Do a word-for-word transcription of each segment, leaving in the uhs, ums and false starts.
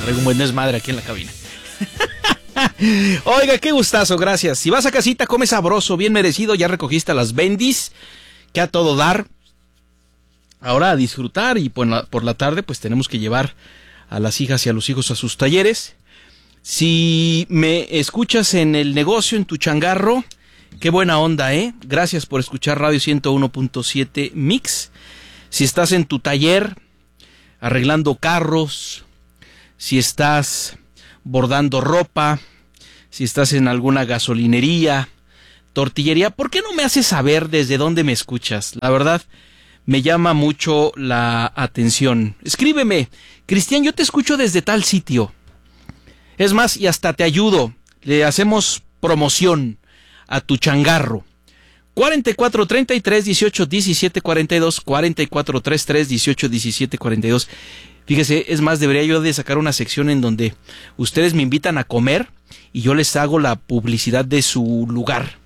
Traigo un buen desmadre aquí en la cabina. Oiga, qué gustazo, gracias. Si vas a casita, come sabroso, bien merecido, ya recogiste las bendis, que a todo dar. Ahora a disfrutar y por la, por la tarde pues tenemos que llevar a las hijas y a los hijos a sus talleres. Si me escuchas en el negocio, en tu changarro, qué buena onda, ¿eh? Gracias por escuchar Radio ciento uno punto siete Mix. Si estás en tu taller arreglando carros, si estás bordando ropa, si estás en alguna gasolinería, tortillería, ¿por qué no me haces saber desde dónde me escuchas? La verdad, me llama mucho la atención. Escríbeme, Cristian, yo te escucho desde tal sitio. Es más, y hasta te ayudo. Le hacemos promoción a tu changarro. cuarenta y cuatro, treinta y tres, dieciocho, diecisiete, cuarenta y dos, cuarenta y cuatro, treinta y tres, dieciocho, diecisiete, cuarenta y dos. Fíjese, es más, debería yo de sacar una sección en donde ustedes me invitan a comer y yo les hago la publicidad de su lugar.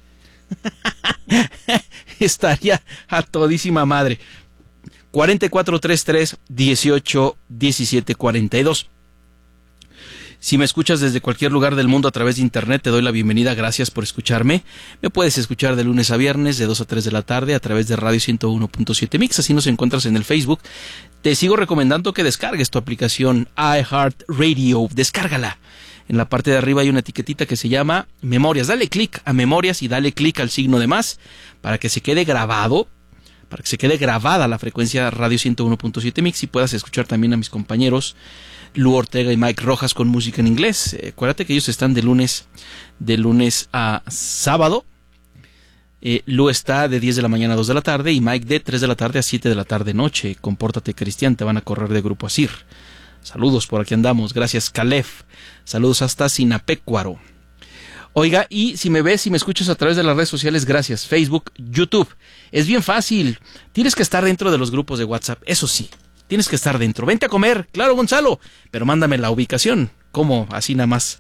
Estaría a todísima madre. cuarenta y cuatro, treinta y tres, dieciocho, diecisiete, cuarenta y dos. Si me escuchas desde cualquier lugar del mundo a través de internet, te doy la bienvenida, gracias por escucharme. Me puedes escuchar de lunes a viernes, de dos a tres de la tarde, a través de Radio ciento uno punto siete Mix, así nos encuentras en el Facebook. Te sigo recomendando que descargues tu aplicación iHeartRadio, descárgala. En la parte de arriba hay una etiquetita que se llama Memorias. Dale clic a Memorias y dale clic al signo de más para que se quede grabado, para que se quede grabada la frecuencia Radio ciento uno punto siete Mix y puedas escuchar también a mis compañeros Lu Ortega y Mike Rojas con música en inglés. Eh, acuérdate que ellos están de lunes, de lunes a sábado. Eh, Lu está de diez de la mañana a dos de la tarde y Mike de tres de la tarde a siete de la tarde noche. Compórtate, Cristian, te van a correr de Grupo Asir. Saludos, por aquí andamos. Gracias, Calef. Saludos hasta Sinapecuaro. Oiga, y si me ves y me escuchas a través de las redes sociales, gracias. Facebook, YouTube. Es bien fácil. Tienes que estar dentro de los grupos de WhatsApp. Eso sí, tienes que estar dentro. Vente a comer. Claro, Gonzalo. Pero mándame la ubicación. ¿Cómo? Así nada más.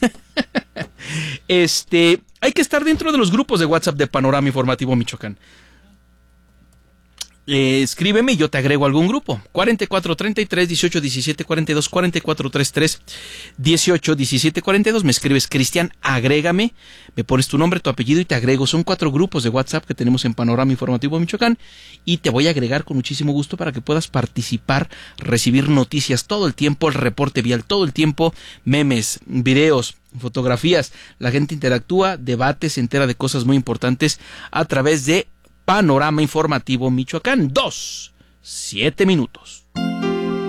este, hay que estar dentro de los grupos de WhatsApp de Panorama Informativo Michoacán. Eh, escríbeme y yo te agrego a algún grupo. cuarenta y cuatro, treinta y tres, dieciocho, diecisiete, cuarenta y dos, cuarenta y cuatro, treinta y tres, dieciocho, diecisiete, cuarenta y dos. Me escribes, Cristian, agrégame, me pones tu nombre, tu apellido y te agrego. Son cuatro grupos de WhatsApp que tenemos en Panorama Informativo Michoacán y te voy a agregar con muchísimo gusto para que puedas participar, recibir noticias todo el tiempo, el reporte vial todo el tiempo, memes, videos, fotografías. La gente interactúa, debate, se entera de cosas muy importantes a través de Panorama Informativo Michoacán. Dos, siete minutos.